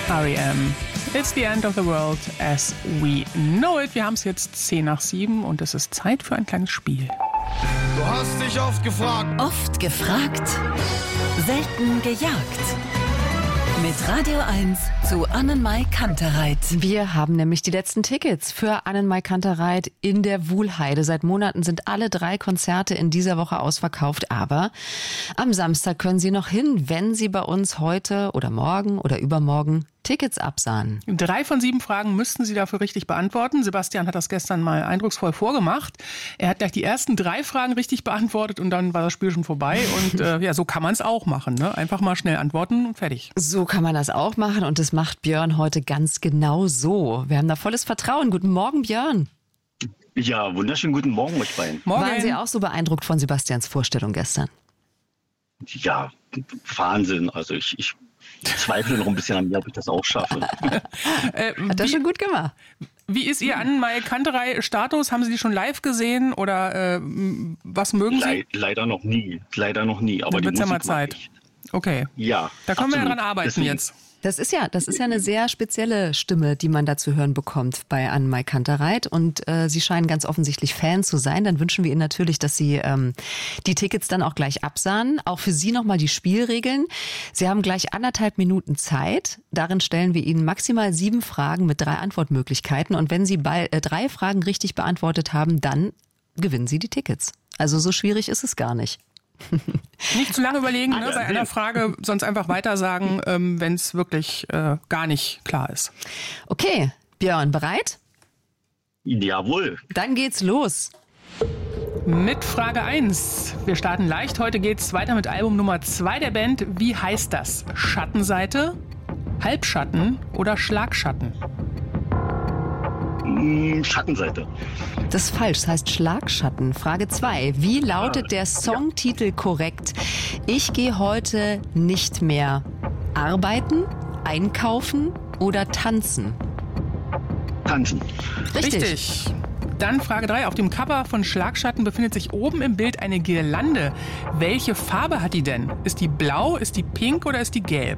R.E.M. It's the end of the world as we know it. Wir haben es jetzt 6:10 und es ist Zeit für ein kleines Spiel. Du hast dich oft gefragt. Oft gefragt, selten gejagt. Mit Radio 1 zu Annenmai Kantereit. Wir haben nämlich die letzten Tickets für Annenmai Kantereit in der Wuhlheide. Seit Monaten sind alle 3 Konzerte in dieser Woche ausverkauft. Aber am Samstag können Sie noch hin, wenn Sie bei uns heute oder morgen oder übermorgen Tickets absahen. 3 von 7 Fragen müssten Sie dafür richtig beantworten. Sebastian hat das gestern mal eindrucksvoll vorgemacht. Er hat gleich die ersten 3 Fragen richtig beantwortet und dann war das Spiel schon vorbei. Und so kann man es auch machen. Ne? Einfach mal schnell antworten und fertig. So kann man das auch machen und das macht Björn heute ganz genau so. Wir haben da volles Vertrauen. Guten Morgen, Björn. Ja, wunderschönen guten Morgen euch beiden. Morgen. Waren Sie auch so beeindruckt von Sebastians Vorstellung gestern? Ja, Wahnsinn. Also ich zweifle noch ein bisschen an mir, ob ich das auch schaffe. Hat er schon gut gemacht. Wie ist Ihr Annenmai Kanterei-Status? Haben Sie die schon live gesehen oder was mögen Sie? Leider noch nie. Aber Dann wird's ja mal Musik mag Zeit. ich. Okay. Ja. Da können wir ja absolut. dran arbeiten Deswegen. jetzt. Das ist ja eine sehr spezielle Stimme, die man da zu hören bekommt bei Annenmai Kantereit. Und Sie scheinen ganz offensichtlich Fan zu sein. Dann wünschen wir Ihnen natürlich, dass Sie die Tickets dann auch gleich absahen. Auch für Sie nochmal die Spielregeln. Sie haben gleich 1,5 Minuten Zeit. Darin stellen wir Ihnen maximal 7 Fragen mit 3 Antwortmöglichkeiten. Und wenn Sie 3 Fragen richtig beantwortet haben, dann gewinnen Sie die Tickets. Also so schwierig ist es gar nicht. Nicht zu lange überlegen, ne, bei einer Frage, sonst einfach weiter sagen, wenn es wirklich gar nicht klar ist. Okay, Björn, bereit? Jawohl. Dann geht's los. Mit Frage 1. Wir starten leicht. Heute geht's weiter mit Album Nummer 2 der Band. Wie heißt das? Schattenseite, Halbschatten oder Schlagschatten? Schattenseite. Das ist falsch, das heißt Schlagschatten. Frage 2. Wie lautet der Songtitel korrekt? Ich gehe heute nicht mehr arbeiten, einkaufen oder tanzen? Tanzen. Richtig. Dann Frage 3. Auf dem Cover von Schlagschatten befindet sich oben im Bild eine Girlande. Welche Farbe hat die denn? Ist die blau, ist die pink oder ist die gelb?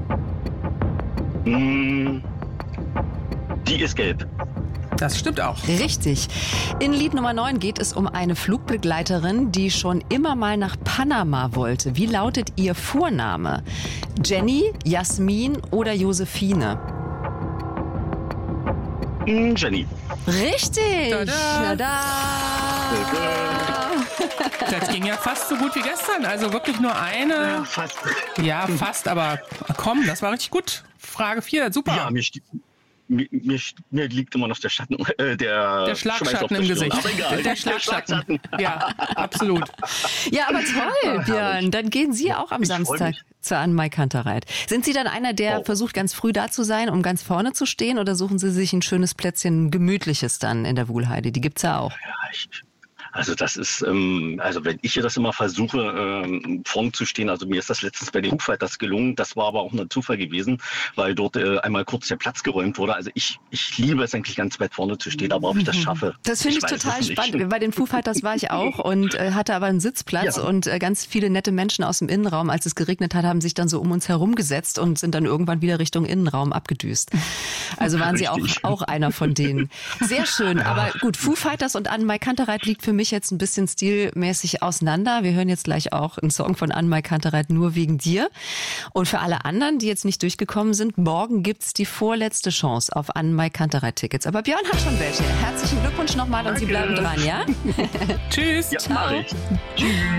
Die ist gelb. Das stimmt auch. Richtig. In Lied Nummer 9 geht es um eine Flugbegleiterin, die schon immer mal nach Panama wollte. Wie lautet ihr Vorname? Jenny, Jasmin oder Josephine? Jenny. Richtig. Tada. Tada. Das ging ja fast so gut wie gestern. Also wirklich nur eine. Fast. Ja, fast, aber komm, das war richtig gut. Frage 4, super. Ja, mir liegt immer noch der Schatten, der Schlagschatten im Gesicht. Aber egal. Der Schlagschatten. Ja, absolut. Ja, aber toll, Björn. Dann gehen Sie auch am Ich freu Samstag mich. zur Annenmai Kantereit. Sind Sie dann einer, der versucht, ganz früh da zu sein, um ganz vorne zu stehen? Oder suchen Sie sich ein schönes Plätzchen, ein gemütliches dann in der Wuhlheide? Die gibt's ja auch. Also das ist, also wenn ich das immer versuche, vorn zu stehen, also mir ist das letztens bei den Foo Fighters gelungen, das war aber auch nur ein Zufall gewesen, weil dort einmal kurz der Platz geräumt wurde. Also ich liebe es eigentlich ganz weit vorne zu stehen, aber ob ich das schaffe. Das finde ich weiß total es nicht. spannend. Bei den Foo Fighters war ich auch und hatte aber einen Sitzplatz und ganz viele nette Menschen aus dem Innenraum, als es geregnet hat, haben sich dann so um uns herum gesetzt und sind dann irgendwann wieder Richtung Innenraum abgedüst. Also waren Sie auch einer von denen. Sehr schön, aber gut, Foo Fighters und Annenmai Kantereit liegt für mich jetzt ein bisschen stilmäßig auseinander. Wir hören jetzt gleich auch einen Song von Annenmai Kantereit, Nur wegen dir. Und für alle anderen, die jetzt nicht durchgekommen sind, morgen gibt's die vorletzte Chance auf Annenmai Kantereit-Tickets. Aber Björn hat schon welche. Herzlichen Glückwunsch nochmal und Sie bleiben dran, ja? Tschüss. Ja, mach ich. Tschüss.